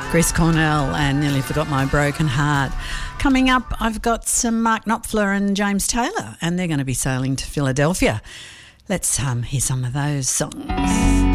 Chris Cornell and Nearly Forgot My Broken Heart. Coming up, I've got some Mark Knopfler and James Taylor, and they're going to be sailing to Philadelphia. Let's hear some of those songs.